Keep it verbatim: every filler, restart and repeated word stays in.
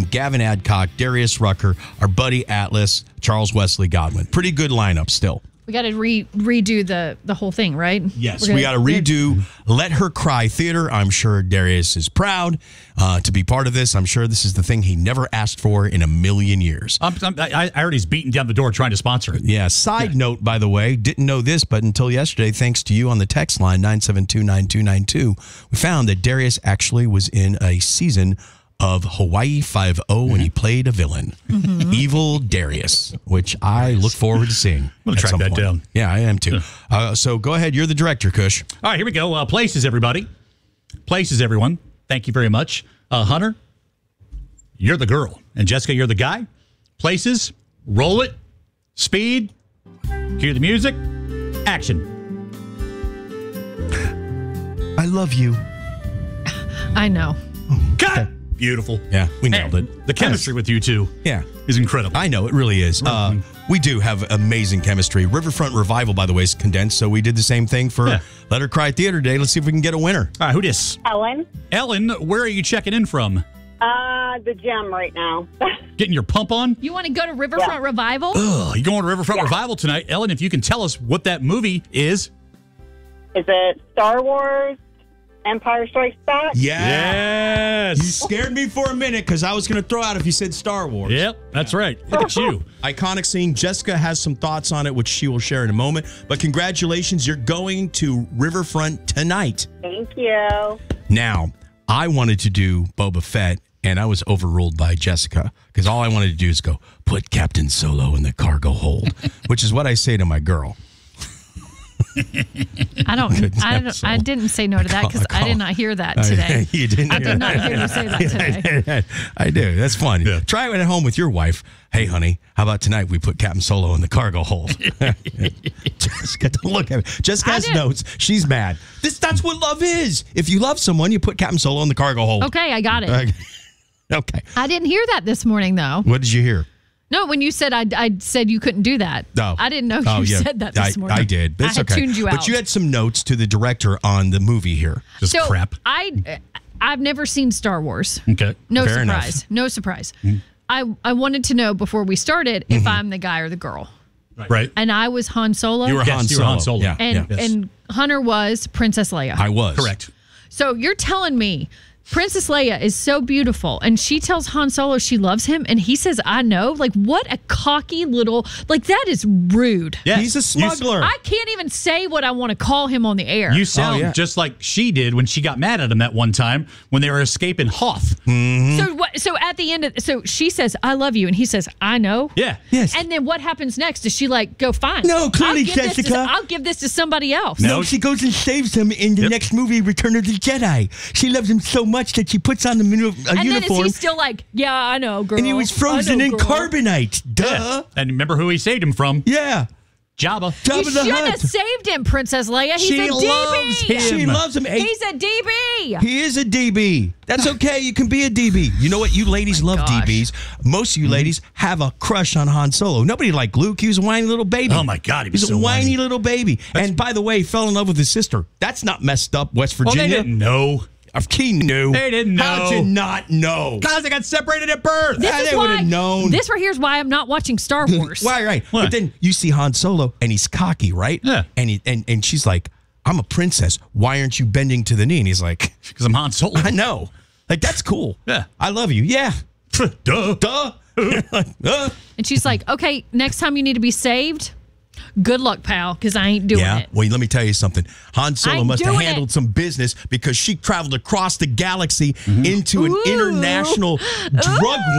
Wilson, Gavin Adcock, Darius Rucker, our buddy Atlas, Charles Wesley Godwin. Pretty good lineup still. We got to re- redo the, the whole thing, right? Yes, gonna, we got to redo Let Her Cry Theater. I'm sure Darius is proud uh, to be part of this. I'm sure this is the thing he never asked for in a million years. I'm, I'm, I, I heard he's beating down the door trying to sponsor it. Yeah, side yeah. note, by the way, didn't know this, but until yesterday, thanks to you on the text line, nine seven two, nine two nine two, we found that Darius actually was in a season of Hawaii Five-O when he played a villain, mm-hmm. Evil Darius, which I look forward to seeing. I'm going to track that point. down. Yeah, I am too. Uh, so go ahead. You're the director, Kush. All right, here we go. Uh, places, everybody. Places, everyone. Thank you very much. Uh, Hunter, you're the girl. And Jessica, you're the guy. Places, roll it. Speed. Cue the music. Action. I love you. I know. Cut! Okay. Beautiful. Yeah, we nailed and it. The chemistry yes. with you two yeah. is incredible. I know, it really is. Mm-hmm. Uh, we do have amazing chemistry. Riverfront Revival, by the way, is condensed, so we did the same thing for yeah. Let Her Cry Theater Day. Let's see if we can get a winner. All right, who dis? Ellen. Ellen, where are you checking in from? Uh, the gym right now. Getting your pump on? You want to go to Riverfront yeah. Revival? Ugh, you're going to Riverfront yeah. Revival tonight. Ellen, if you can tell us what that movie is. Is it Star Wars? Empire Strikes Back? Yeah. Yes. You scared me for a minute because I was going to throw out if you said Star Wars. Yep, that's right. Look at you. Iconic scene. Jessica has some thoughts on it, which she will share in a moment. But congratulations, you're going to Riverfront tonight. Thank you. Now, I wanted to do Boba Fett, and I was overruled by Jessica because all I wanted to do is go, put Captain Solo in the cargo hold, which is what I say to my girl. I don't. I, don't I didn't say no to that because I, I did not hear that today. You didn't. I did not hear you say that today. I do. That's fun. Yeah. Try it at home with your wife. Hey, honey, how about tonight we put Captain Solo in the cargo hold? Jessica, don't look at me. Jessica has notes. She's mad. This. That's what love is. If you love someone, you put Captain Solo in the cargo hold. Okay, I got it. Okay. I didn't hear that this morning, though. What did you hear? No, when you said I, I said you couldn't do that. No. I didn't know oh, you yeah. said that this I, morning. I did. But it's I had okay. tuned you out. But you had some notes to the director on the movie here. Just so crap. I, I've never seen Star Wars. Okay. No Fair surprise. Enough. No surprise. Mm-hmm. I, I wanted to know before we started if mm-hmm. I'm the guy or the girl. Right. right. And I was Han Solo. You were, yes, Han, you Solo. were Han Solo. Yeah. And, yeah. and Hunter was Princess Leia. I was. Correct. So you're telling me Princess Leia is so beautiful, and she tells Han Solo she loves him, and he says, I know. Like, what a cocky little, like, that is rude. Yes. He's a smuggler. I can't even say what I want to call him on the air. You sound oh, yeah. just like she did when she got mad at him that one time when they were escaping Hoth. Mm-hmm. So what? So at the end of, so she says, I love you, and he says, I know. Yeah. Yes. And then what happens next? Does she, like, go, fine. No, clearly, I'll give Jessica. This to, I'll give this to somebody else. No, she goes and saves him in the Yep. next movie, Return of the Jedi. She loves him so much that she puts on the minu- a and uniform. then is he still like, yeah, I know, girl. And he was frozen know, in girl. carbonite. Duh. Yeah. And remember who he saved him from? Yeah. Jabba. Jabba You the shouldn't Hutt. have saved him, Princess Leia. He's She a D B. loves him. She loves him. Hey, He's a D B. he is a D B. That's okay. You can be a D B. You know what? You ladies Oh my love gosh. D Bs. Most of you ladies have a crush on Han Solo. Nobody liked Luke. He was a whiny little baby. Oh, my God. He was He's so a whiny, whiny. little baby. That's- and by the way, fell in love with his sister. That's not messed up, West Well, Virginia. they didn't know. Of He knew. They didn't know. How'd you not know? Guys, they got separated at birth. This Ah, is they would why- have known. This right here is why I'm not watching Star Wars. Why, right. What? But then you see Han Solo, and he's cocky, right? Yeah. And, he, and, and she's like, I'm a princess. Why aren't you bending to the knee? And he's like, Because I'm Han Solo. I know. Like, that's cool. Yeah. I love you. Yeah. Duh. Duh. uh. And she's like, okay, next time you need to be saved, good luck, pal, because I ain't doing Yeah. it. Well, let me tell you something. Han Solo I'm must have doing handled it. some business because she traveled across the galaxy into an Ooh. international drug